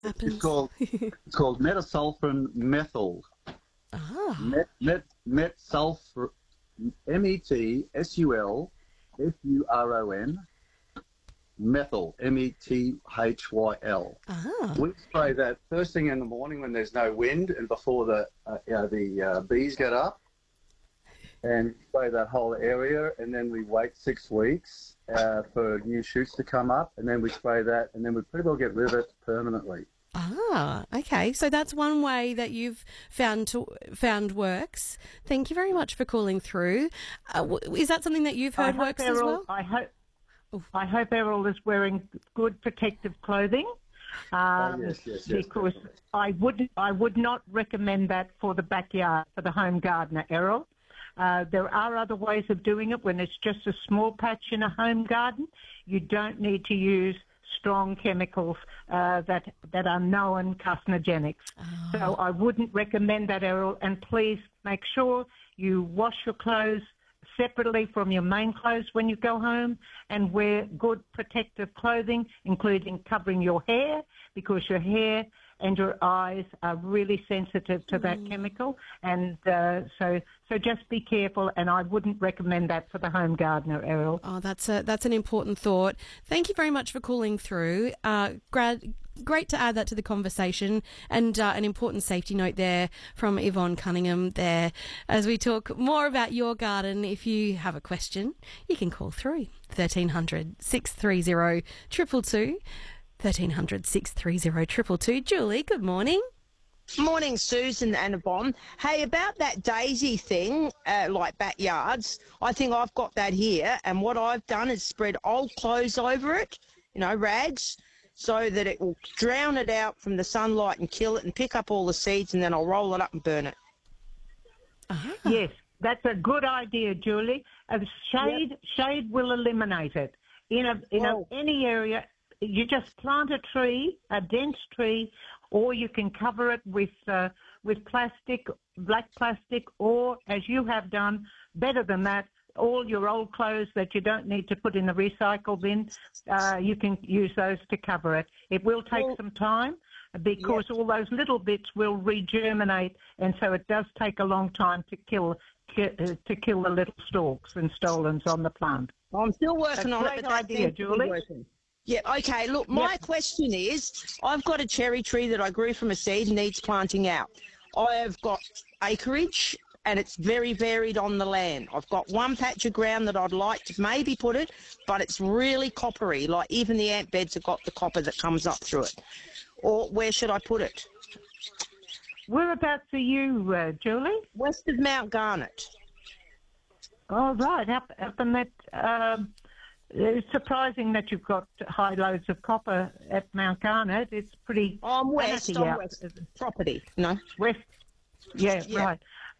It's happens? called metasulfuron methyl. Ah. Metsulfuron, metsulfuron, methyl, methyl. Ah. We spray that first thing in the morning when there's no wind and before the bees get up, and spray that whole area, and then we wait 6 weeks for new shoots to come up, and then we spray that, and then we pretty well get rid of it permanently. Ah, okay. So that's one way that you've found works. Thank you very much for calling through. Is that something that you've heard works as well? I hope Errol is wearing good protective clothing. Yes, because definitely. I would not recommend that for the backyard, for the home gardener, Errol. There are other ways of doing it when it's just a small patch in a home garden. You don't need to use strong chemicals that are known carcinogenics. Oh. So I wouldn't recommend that, Errol. And please make sure you wash your clothes separately from your main clothes when you go home, and wear good protective clothing, including covering your hair, because your hair and your eyes are really sensitive to that chemical. And so just be careful, and I wouldn't recommend that for the home gardener, Errol. Oh, that's an important thought. Thank you very much for calling through. Great to add that to the conversation, and an important safety note there from Yvonne Cunningham there. As we talk more about your garden, if you have a question, you can call through 1300 630 222. 1300 630 222. Julie, good morning. Morning, Susan and Yvonne. Hey, about that daisy thing, like backyards, I think I've got that here, and what I've done is spread old clothes over it, rags, so that it will drown it out from the sunlight and kill it and pick up all the seeds, and then I'll roll it up and burn it. Ah. Yes, that's a good idea, Julie. Shade will eliminate it. Any area, you just plant a tree, a dense tree, or you can cover it with plastic, black plastic, or, as you have done, better than that, all your old clothes that you don't need to put in the recycle bin, you can use those to cover it. It will take some time, because all those little bits will regerminate, and so it does take a long time to kill the little stalks and stolons on the plant. I'm still working on it, Great but that idea, seems to be Julie. working. Yeah, okay, look, my question is, I've got a cherry tree that I grew from a seed and needs planting out. I have got acreage, and it's very varied on the land. I've got one patch of ground that I'd like to maybe put it, but it's really coppery, like even the ant beds have got the copper that comes up through it. Or where should I put it? Whereabouts are you, Julie? West of Mount Garnet. Oh, right, up in that... it's surprising that you've got high loads of copper at Mount Garnet. It's pretty... I'm west, fancy out. west property, no? West, yeah, right.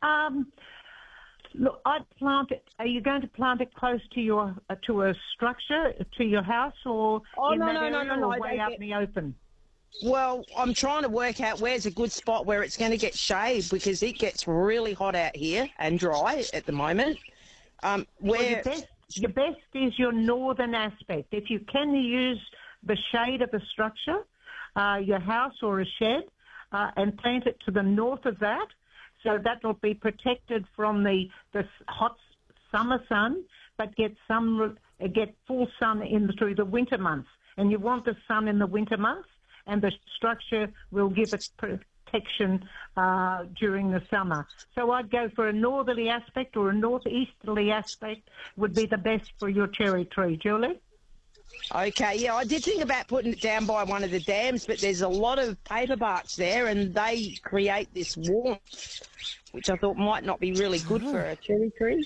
Look, I'd plant it. Are you going to plant it close to your to a structure, to your house, or Oh, in no, that no, area, no, no, or no, way out in the open? Well, I'm trying to work out where's a good spot where it's going to get shade, because it gets really hot out here and dry at the moment. Well, the best is your northern aspect. If you can use the shade of the structure, your house or a shed, and plant it to the north of that, so that will be protected from the hot summer sun, but get full sun through the winter months. And you want the sun in the winter months, and the structure will give it protection during the summer. So I'd go for a northerly aspect, or a northeasterly aspect would be the best for your cherry tree, Julie. Okay, yeah, I did think about putting it down by one of the dams, but there's a lot of paper barks there, and they create this warmth, which I thought might not be really good for a cherry tree.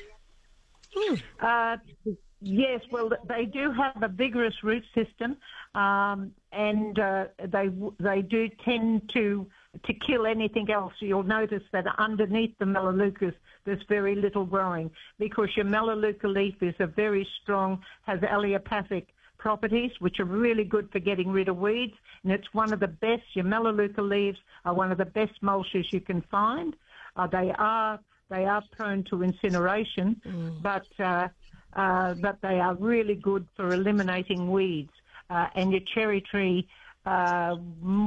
Yes, well, they do have a vigorous root system, and they do tend to kill anything else. You'll notice that underneath the Melaleucas, there's very little growing, because your Melaleuca leaf is has allelopathic properties, which are really good for getting rid of weeds, and it's one of the best. Your Melaleuca leaves are one of the best mulches you can find. They are prone to incineration, but they are really good for eliminating weeds. And your cherry tree